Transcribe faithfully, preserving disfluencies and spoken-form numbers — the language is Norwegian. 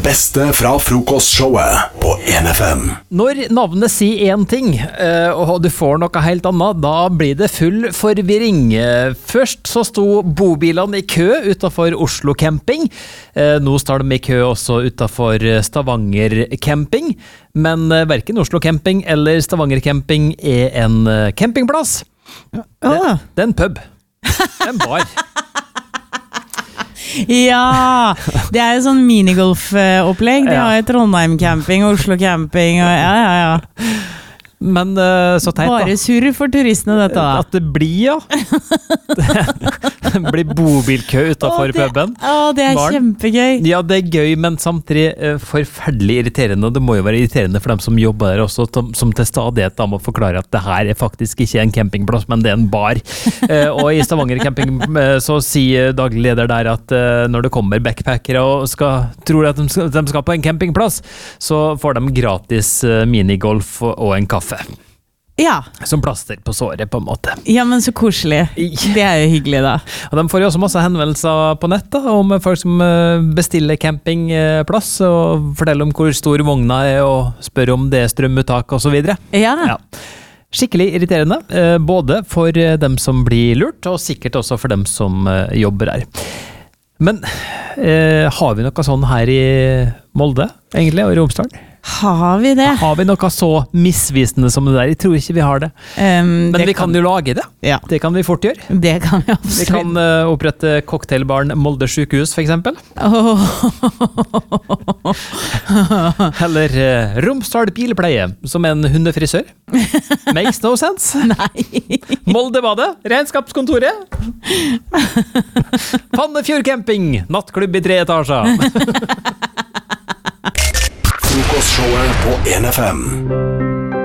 beste fra frokostshowet på en F M. Når navnet sier en ting, og du får noe helt annet, da blir det full forvirring. Først så sto bobilene i kø utenfor Oslo camping. Nå står de i kø også utenfor Stavanger camping. Men hverken Oslo camping eller Stavanger camping er en campingplass. Det, det er en pub. Det er en bar. Ja, det er jo sånn minigolf-opplegg. De har jo Trondheim camping, Oslo camping, og ja, ja, ja. Men uh, så teit da. Bare surr for turistene dette da. At det blir, ja. Det blir bobilkø utenfor puben. Å, det er Barn. Kjempegøy. Ja, det er gøy, men samtidig uh, forferdelig irriterende, og det må jo være irriterende for dem som jobber der også, som til stadighet da må forklare at det her er faktisk ikke en campingplass, men det er en bar. uh, og i Stavanger camping uh, så sier daglig leder der at uh, når det kommer backpackere og skal, tror at de skal, de skal på en campingplass, så får de gratis uh, minigolf og, og en kaffe. Ja. Som plaster på såret på en måte. Ja, men så koselig. Det er jo hyggelig da. Og de får jo også masse henvendelser på nett da, om folk som bestiller campingplass og forteller om hvor stor vogna er og spør om det er strømuttak og så videre. Ja. Ja. Skikkelig irriterende, både for dem som blir lurt og sikkert også for dem som jobber her. Men eh, har vi noe sånn her i Molde egentlig og i Romsdal? Har vi det? Har vi noe så misvisende som det der? Jeg tror ikke vi har det. Um, Men vi kan, kan jo lage det. Ja. Det kan vi fort gjøre. Det kan vi absolutt. Vi kan uh, opprette cocktailbaren Molde sykehus, for eksempel. Oh. Eller uh, Romsdal bilpleie, som en hundefrisør. Makes no sense. Nei. Molde badet, regnskapskontoret. Fannefjord camping, nattklubb i tre etasjer. Frokostshowet på en F M.